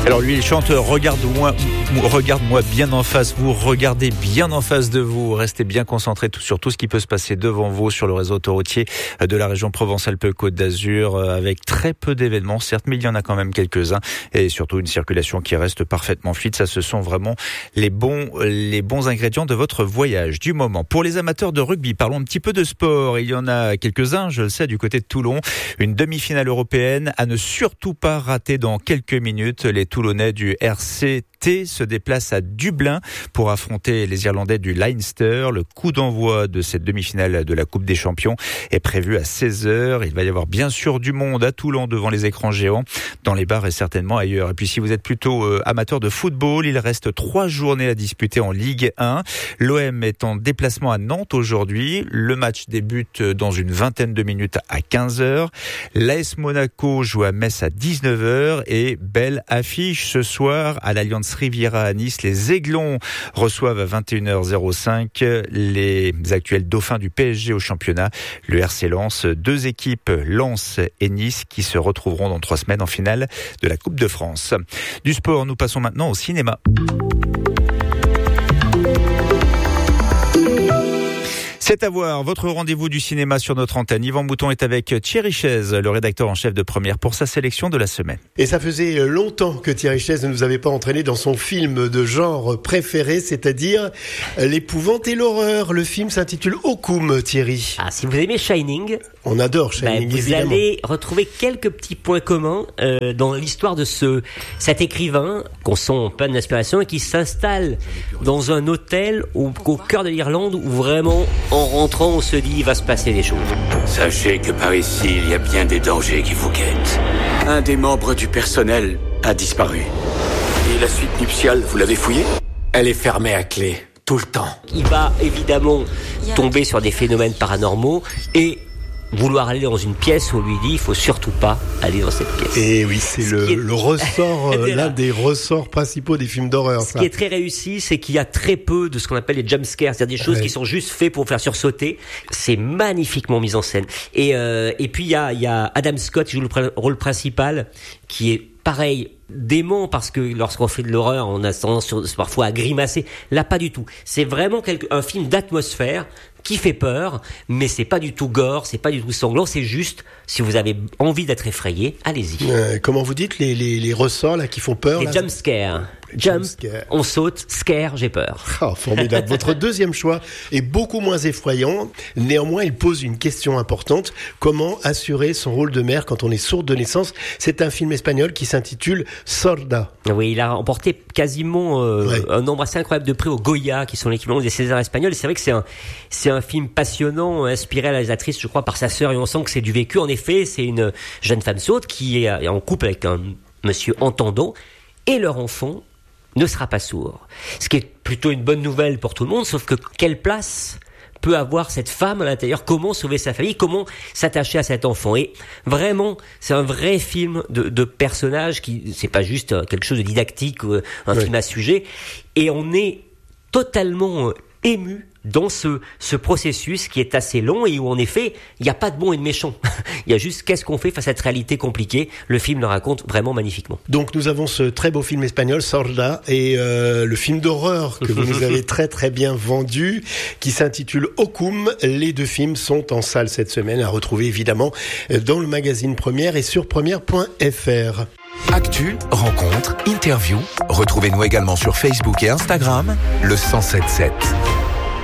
Alors lui, il chante « Regarde-moi bien en face ». Vous regardez bien en face de vous. Restez bien concentrés sur tout ce qui peut se passer devant vous sur le réseau autoroutier de la région Provence-Alpes-Côte d'Azur, avec très peu d'événements, certes, mais il y en a quand même quelques-uns. Et surtout une circulation qui reste parfaitement fluide. Ça, ce sont vraiment les bons ingrédients de votre voyage du moment. Pour les amateurs de rugby, parlons un petit peu de sport. Il y en a quelques-uns, je le sais, du côté de Toulon. Une demi-finale européenne à ne surtout pas rater dans quelques minutes. Les Toulonnais du RCT se déplacent à Dublin pour affronter les Irlandais du Leinster. Le coup d'envoi de cette demi-finale de la Coupe des Champions est prévu à 16h. Il va y avoir bien sûr du monde à Toulon devant les écrans géants, dans les bars et certainement ailleurs. Et puis si vous êtes plutôt amateur de football, il reste 3 journées à disputer en Ligue 1. L'OM est en déplacement à Nantes aujourd'hui. Le match débute dans une vingtaine de minutes à 15h. L'AS Monaco joue à Metz à 19h et belle affiche ce soir à l'Allianz Riviera à Nice. Les Aiglons reçoivent à 21h05 les actuels dauphins du PSG au championnat, le RC Lens. 2 équipes, Lens et Nice, qui se retrouveront dans 3 semaines en finale de la Coupe de France. Du sport, nous passons maintenant au cinéma. C'est à voir, votre rendez-vous du cinéma sur notre antenne. Yvan Mouton est avec Thierry Chaise, le rédacteur en chef de Première, pour sa sélection de la semaine. Et ça faisait longtemps que Thierry Chaise ne nous avait pas entraîné dans son film de genre préféré, c'est-à-dire l'épouvante et l'horreur. Le film s'intitule Hokum, Thierry. Ah, si vous aimez Shining, on adore Shining, vous évidemment. allez retrouver quelques petits points communs dans l'histoire de cet écrivain qu'on sent en pleine inspiration et qui s'installe dans un hôtel au cœur de l'Irlande où vraiment, en rentrant, on se dit il va se passer des choses. Sachez que par ici, il y a bien des dangers qui vous guettent. Un des membres du personnel a disparu. Et la suite nuptiale, vous l'avez fouillée ? Elle est fermée à clé, tout le temps. Il va évidemment tomber sur des phénomènes paranormaux et vouloir aller dans une pièce où on lui dit il faut surtout pas aller dans cette pièce. Et oui, c'est le ressort, l'un des ressorts principaux des films d'horreur. Ce qui est très réussi, c'est qu'il y a très peu de ce qu'on appelle les jump scares, c'est-à-dire des choses qui sont juste faites pour faire sursauter. C'est magnifiquement mis en scène. Et puis il y a Adam Scott qui joue le rôle principal, qui est pareil, dément, parce que lorsqu'on fait de l'horreur, on a tendance parfois à grimacer. Là, pas du tout. C'est vraiment un film d'atmosphère qui fait peur, mais c'est pas du tout gore, c'est pas du tout sanglant, c'est juste, si vous avez envie d'être effrayé, allez-y. Comment vous dites les ressorts là qui font peur? Les jump scares. Jump, on saute, scare, j'ai peur. Ah, formidable. Votre deuxième choix est beaucoup moins effrayant. Néanmoins, il pose une question importante. Comment assurer son rôle de mère quand on est sourd de naissance? C'est un film espagnol qui s'intitule Sorda. Oui, il a remporté quasiment un nombre assez incroyable de prix au Goya, qui sont l'équivalent des Césars espagnols. Et c'est vrai que c'est un film passionnant, inspiré à la réalisatrice, je crois, par sa sœur. Et on sent que c'est du vécu. En effet, c'est une jeune femme sourde qui est en couple avec un monsieur entendant. Et leur enfant ne sera pas sourd. Ce qui est plutôt une bonne nouvelle pour tout le monde, sauf que quelle place peut avoir cette femme à l'intérieur? Comment sauver sa famille? Comment s'attacher à cet enfant? Et vraiment, c'est un vrai film de personnage qui, c'est pas juste quelque chose de didactique ou un film à sujet. Et on est totalement ému dans ce processus qui est assez long et où en effet il n'y a pas de bon et de méchant. Il y a juste qu'est-ce qu'on fait face à cette réalité compliquée. Le film le raconte vraiment magnifiquement. Donc nous avons ce très beau film espagnol Sorda et le film d'horreur que vous nous avez très très bien vendu qui s'intitule Hokum. Les 2 films sont en salle cette semaine, à retrouver évidemment dans le magazine Première et sur première.fr. Actu, rencontres, interviews. Retrouvez-nous également sur Facebook et Instagram, le 107.7.